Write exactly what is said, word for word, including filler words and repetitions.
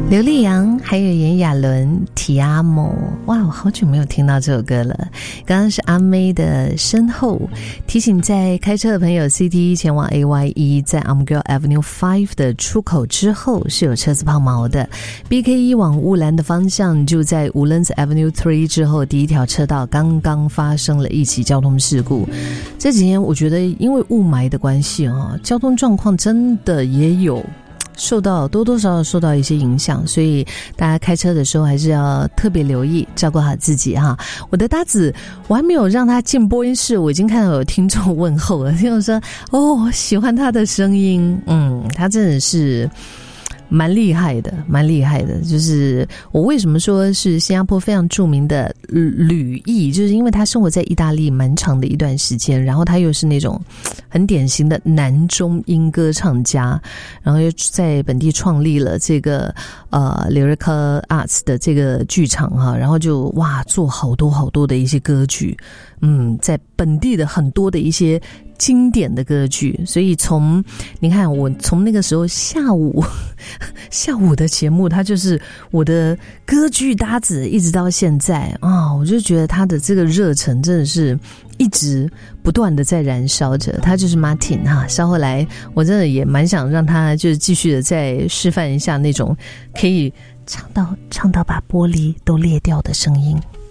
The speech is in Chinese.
刘力扬还有炎亚纶提阿莫，哇，我好久没有听到这首歌了。刚刚是阿妹的身后，提醒在开车的朋友 C T 前往 A Y E 在 Armgirl Avenue 五的出口之后是有车子抛锚的， B K E 往乌兰的方向就在 Woodlands Avenue 三之后第一条车道刚刚发生了一起交通事故。这几年我觉得因为雾霾的关系啊，交通状况真的也有受到多多少少受到一些影响，所以大家开车的时候还是要特别留意，照顾好自己哈。我的搭子我还没有让他进播音室，我已经看到有听众问候了，听众说哦喜欢他的声音，嗯，他真的是蛮厉害的，蛮厉害的。就是我为什么说是新加坡非常著名的旅裔，就是因为他生活在意大利蛮长的一段时间，然后他又是那种很典型的男中音歌唱家，然后又在本地创立了这个呃 Lyrical Arts 的这个剧场哈，然后就哇做好多好多的一些歌剧，嗯，在本地的很多的一些经典的歌剧，所以从你看我从那个时候下午下午的节目，他就是我的歌剧搭子，一直到现在啊、哦，我就觉得他的这个热忱真的是一直不断的在燃烧着。他就是 Martin 哈，稍后来我真的也蛮想让他就是继续的再示范一下那种可以唱到唱到把玻璃都裂掉的声音。